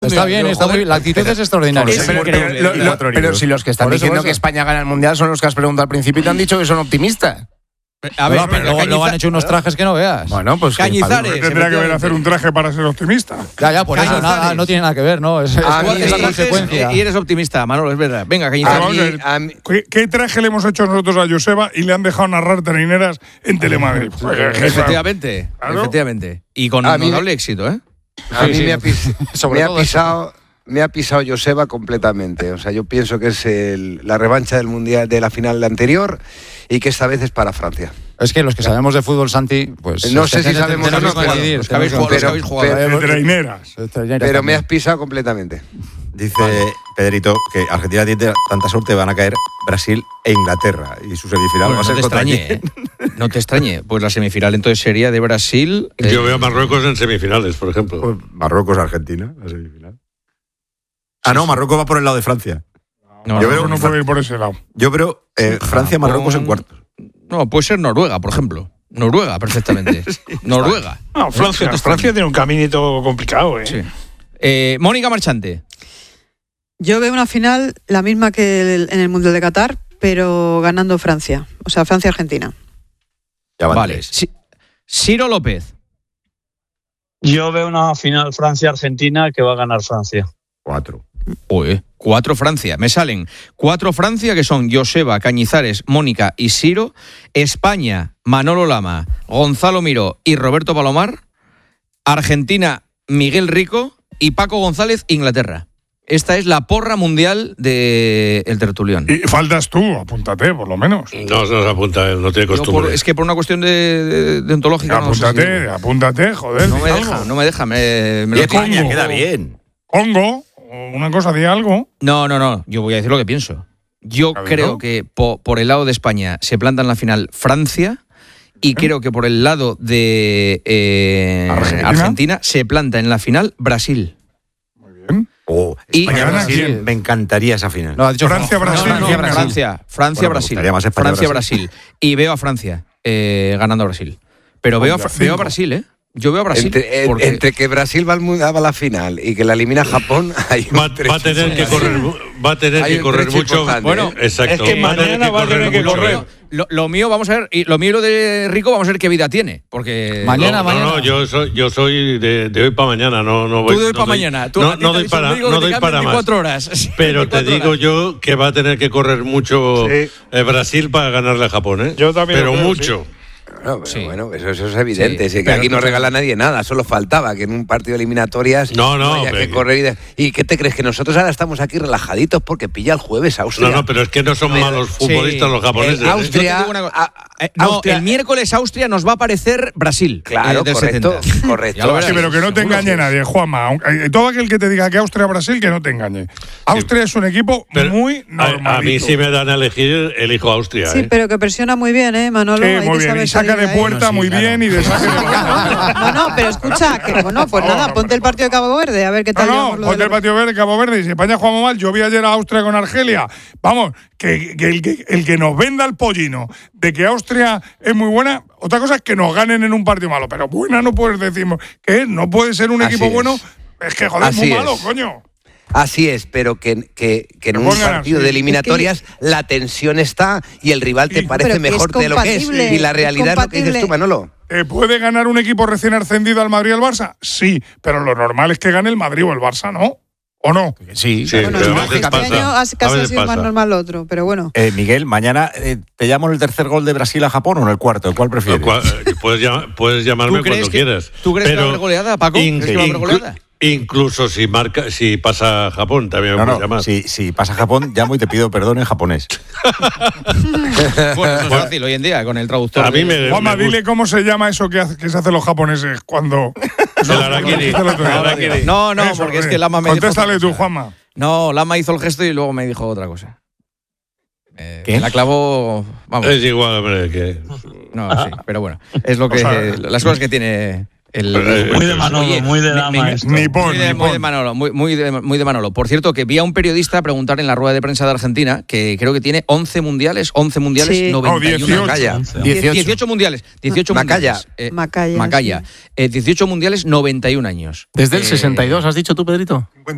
Está bien, está muy bien. La actitud es extraordinaria. Pero si los que están diciendo que España gana el Mundial son los que has preguntado al principio y te han dicho que son optimistas. A ver, pero luego han hecho unos trajes que no veas. Bueno, pues Cañizares. ¿Qué tendría que ver hacer un traje para ser optimista? Ya, por eso nada, no tiene nada que ver, ¿no? Es la consecuencia. Y eres optimista, Manolo, es verdad. Venga, Cañizares. ¿Qué traje le hemos hecho nosotros a Joseba y le han dejado narrar Traineras en Telemadrid? Efectivamente, Claro. efectivamente. Y con notable éxito, ¿eh? A mí me ha pisado Joseba completamente. O sea, yo pienso que es la revancha del Mundial de la final anterior y que esta vez es para Francia. Es que los que sabemos de fútbol, Santi, pues... No sé si sabemos o no, los que habéis jugado. De Traineras. Pero me has pisado completamente. Dice Pedrito que Argentina tiene tanta suerte, van a caer Brasil e Inglaterra y su semifinal va a ser contra ¿eh? No te extrañe, pues la semifinal entonces sería de Brasil. Yo veo a Marruecos en semifinales, por ejemplo. Pues Marruecos-Argentina, la semifinal. No, Marruecos va por el lado de Francia. No, no puede ir por ese lado. Yo veo Francia-Marruecos en cuartos. No, puede ser Noruega, por ejemplo. Noruega, perfectamente. Noruega. No, Francia tiene un caminito complicado, ¿eh? Sí. Mónica Marchante. Yo veo una final la misma que en el Mundial de Qatar, pero ganando Francia. O sea, Francia-Argentina. Ya van Vale. tres. Ciro López. Yo veo una final Francia-Argentina que va a ganar Francia. 4. 4 Francia. Me salen 4 Francia, que son Joseba, Cañizares, Mónica y Ciro. España, Manolo Lama, Gonzalo Miró y Roberto Palomar. Argentina, Miguel Rico y Paco González, Inglaterra. Esta es la porra mundial del tertulión. Y faltas tú, apúntate, por lo menos. No se apunta, no tiene costumbre. Es que por una cuestión de ontológica. Apúntate, joder. No me deja. Me lo España queda bien. Congo, una cosa, di algo. No. Yo voy a decir lo que pienso. Yo creo que por el lado de España se planta en la final Francia y creo que por el lado de Argentina se planta en la final Brasil. España-Brasil, me encantaría esa final. No, ha dicho Francia-Brasil. Francia-Brasil. Y veo a Francia ganando a Brasil. Pero veo a Brasil, ¿eh? Yo veo a Brasil. Entre que Brasil va a la final y que la elimina Japón, va a tener que correr mucho. Bueno, exacto. Es que mañana va a tener que correr. Lo mío, vamos a ver, y lo mío y lo de Rico, vamos a ver qué vida tiene. Porque mañana. No, yo soy de hoy para mañana. No voy. Tú de hoy para mañana. No doy para más. 24 horas. Pero te digo yo que va a tener que correr mucho Brasil para ganarle a Japón, ¿eh? Yo también. Pero mucho. Bueno, eso es evidente. Sí, que aquí no regala nadie nada. Solo faltaba que en un partido de eliminatorias haya que correr. ¿Y qué te crees? Que nosotros ahora estamos aquí relajaditos porque pilla el jueves Austria. No, pero es que no son malos futbolistas los japoneses. Austria, el miércoles Austria nos va a aparecer Brasil. Claro, correcto. Sí, pero que no te engañe nadie, Juanma. Todo aquel que te diga que Austria-Brasil, que no te engañe. Austria es un equipo muy normalito. A mí si me dan a elegir, elijo Austria. Sí, pero que presiona muy bien, Manolo. Sí, muy bien. Y saca de puerta muy bien y de saque de No, pero escucha, que pues nada, ponte el partido de Cabo Verde, a ver qué tal. Ponte el partido de Cabo Verde. Y si España jugamos mal, yo vi ayer a Austria con Argelia. Vamos, que el que nos venda el pollino de que Austria es muy buena, otra cosa es que nos ganen en un partido malo, pero buena no puedes decir que no puede ser un equipo bueno. Es que joder, es muy malo, coño. Así es, pero que en un partido de eliminatorias la tensión está y el rival te parece mejor de lo que es. Y la realidad es lo que dices tú, Manolo. ¿Puede ganar un equipo recién ascendido al Madrid o al Barça? Sí, pero lo normal es que gane el Madrid o el Barça, ¿no? ¿O no? Sí, bueno, pero este año casi ha sido más normal lo otro, pero bueno. Miguel, mañana te llamo en el tercer gol de Brasil a Japón o en el cuarto. ¿Cuál prefieres? Puedes llamarme cuando quieras. ¿Tú crees que va a haber goleada, Paco? ¿Crees que va a haber goleada? Incluso si pasa Japón, también me puedes llamar. Si pasa Japón, llamo y te pido perdón en japonés. Bueno, eso es fácil hoy en día, con el traductor. Juanma, dile cómo se llama eso que se hacen los japoneses cuando... El harakiri. No, porque es que Lama me dijo... Contéstale tú, Juanma. No, Lama hizo el gesto y luego me dijo otra cosa. ¿Qué? La clavó... Vamos. Es igual, hombre, que... No, sí, pero bueno. Es lo que... las cosas que tiene... muy de Manolo, muy de Lama. Muy de Manolo. Por cierto, que vi a un periodista preguntar en la rueda de prensa de Argentina, que creo que tiene 11 mundiales, sí. 91. 18 mundiales. 18 Macaya. 18 mundiales, 91 años. Desde el 62, ¿has dicho tú, Pedrito?